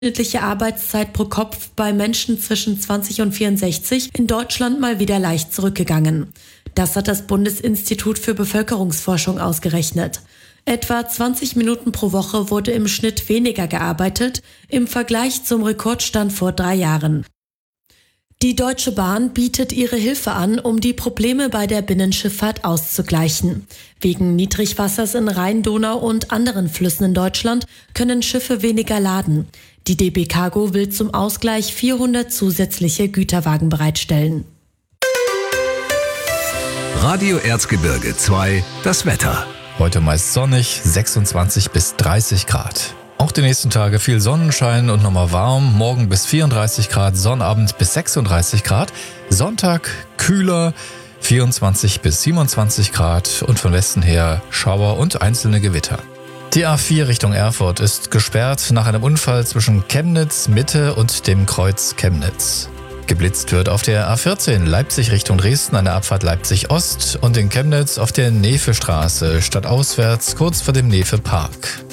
Durchschnittliche Arbeitszeit pro Kopf bei Menschen zwischen 20 und 64 in Deutschland mal wieder leicht zurückgegangen. Das hat das Bundesinstitut für Bevölkerungsforschung ausgerechnet. Etwa 20 Minuten pro Woche wurde im Schnitt weniger gearbeitet im Vergleich zum Rekordstand vor 3 Jahren. Die Deutsche Bahn bietet ihre Hilfe an, um die Probleme bei der Binnenschifffahrt auszugleichen. Wegen Niedrigwassers in Rhein, Donau und anderen Flüssen in Deutschland können Schiffe weniger laden. Die DB Cargo will zum Ausgleich 400 zusätzliche Güterwagen bereitstellen. Radio Erzgebirge 2, das Wetter. Heute meist sonnig, 26 bis 30 Grad. Auch die nächsten Tage viel Sonnenschein und nochmal warm. Morgen bis 34 Grad, Sonnabend bis 36 Grad. Sonntag kühler, 24 bis 27 Grad und von Westen her Schauer und einzelne Gewitter. Die A4 Richtung Erfurt ist gesperrt nach einem Unfall zwischen Chemnitz Mitte und dem Kreuz Chemnitz. Geblitzt wird auf der A14 Leipzig Richtung Dresden an der Abfahrt Leipzig Ost und in Chemnitz auf der Nefe-Straße stadtauswärts kurz vor dem Nefe-Park.